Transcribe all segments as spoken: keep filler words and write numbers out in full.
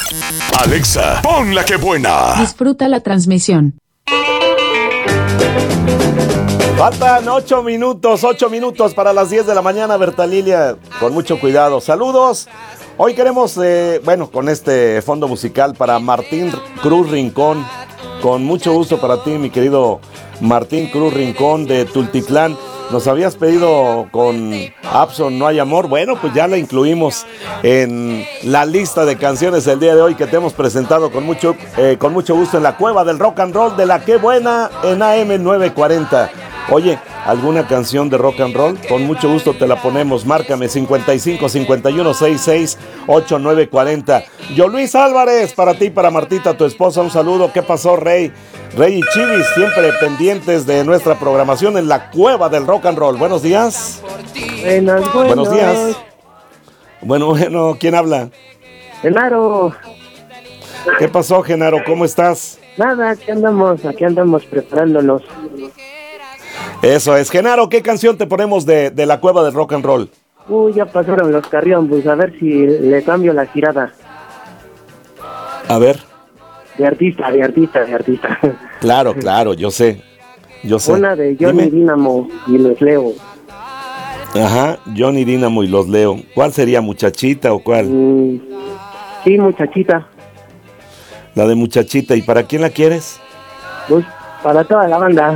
Alexa, pon la que buena. Disfruta la transmisión. Faltan ocho minutos, ocho minutos para las diez de la mañana, Berta Lilia. Con mucho cuidado. Saludos. Hoy queremos, eh, bueno, con este fondo musical para Martín Cruz Rincón. Con mucho gusto para ti, mi querido Martín Cruz Rincón de Tultitlán. Nos habías pedido con Abson No Hay Amor. Bueno, pues ya la incluimos en la lista de canciones del día de hoy que te hemos presentado con mucho, eh, con mucho gusto en la Cueva del Rock and Roll de la Que Buena en A M novecientos cuarenta. Oye, ¿alguna canción de rock and roll? Con mucho gusto te la ponemos. Márcame cincuenta y cinco, cincuenta y uno, sesenta y seis, ochenta y nueve cuarenta. Yo Luis Álvarez, para ti, para Martita, tu esposa, un saludo. ¿Qué pasó, Rey? Rey y Chivis, siempre pendientes de nuestra programación en la Cueva del Rock and Roll. Buenos días. Buenos, buenos. Buenos días. Bueno, bueno, ¿quién habla? Genaro. ¿Qué pasó, Genaro? ¿Cómo estás? Nada, aquí andamos, aquí andamos preparándonos. Eso es. Genaro, ¿qué canción te ponemos de, de la Cueva del Rock and Roll? Uy, ya pasaron los Carrión, pues a ver si le cambio la girada. A ver. De artista, de artista, de artista. Claro, claro, yo sé. Yo sé. Una de Johnny Dime. Dynamo y los leo. Ajá, Johnny Dynamo y los leo. ¿Cuál sería, Muchachita o cuál? Mm, sí, muchachita. La de Muchachita. ¿Y para quién la quieres? Pues para toda la banda.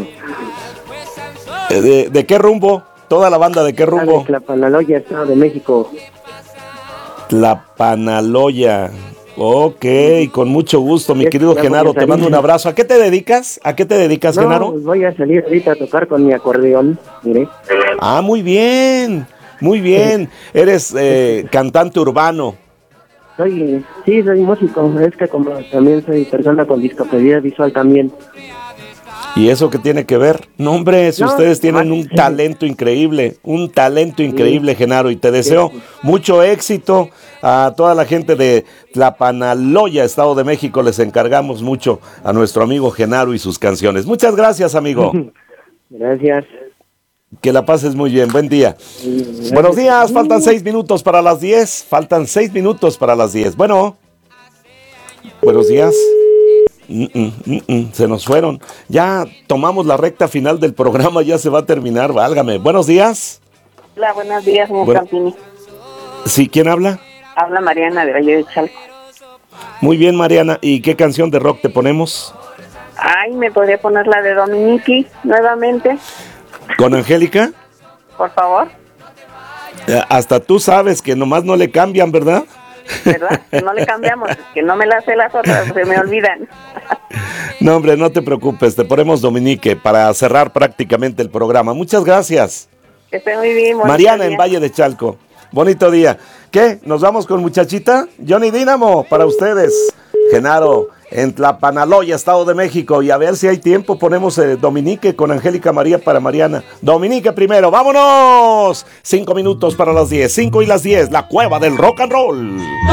Eh, ¿De, de qué rumbo? ¿Toda la banda de qué rumbo? La Panaloya, Estado de México. Tlapanaloya. Ok, con mucho gusto, mi Ya- querido ya Genaro, voy a te mando un salir. abrazo. ¿A qué te dedicas? ¿A qué te dedicas, No, Genaro? pues voy a salir ahorita a tocar con mi acordeón, mire. Ah, muy bien, muy bien. Eres eh, cantante urbano. Soy, sí, soy músico, es que como también soy persona con discapacidad visual también. ¿Y eso qué tiene que ver? No, hombre, si No, ustedes tienen ah, un sí. talento increíble, un talento increíble, Genaro, y te deseo Sí. mucho éxito a toda la gente de Tlapanaloya, Estado de México. Les encargamos mucho a nuestro amigo Genaro y sus canciones. Muchas gracias, amigo. Gracias. Que la pases muy bien. Buen día. Gracias. Buenos días. Faltan seis minutos para las diez. Faltan seis minutos para las diez. Bueno. Buenos días. Mm, mm, mm, mm, se nos fueron. Ya tomamos la recta final del programa. Ya se va a terminar. Válgame. Buenos días. Hola, buenos días, señor Bueno. Campini. Sí, ¿quién habla? Habla Mariana de Valle de Chalco. Muy bien, Mariana. ¿Y qué canción de rock te ponemos? Ay, ¿me podría poner la de Dominiki nuevamente, ¿Con Angélica? por favor? Eh, Hasta tú sabes que nomás no le cambian, ¿verdad? ¿Verdad? Que no le cambiamos, que no me las sé las otras, se me olvidan. No, hombre, no te preocupes. Te ponemos Dominique para cerrar prácticamente el programa. Muchas gracias. Que esté muy bien. bonito Mariana en día. Valle de Chalco. Bonito día. ¿Qué? ¿Nos vamos con Muchachita? Johnny Dynamo para ustedes. Genaro en Tlapanaloya, Estado de México. Y a ver si hay tiempo, ponemos eh, Dominique con Angélica María para Mariana. Dominique primero, ¡vámonos! Cinco minutos para las diez. Cinco y las diez, la Cueva del Rock and Roll.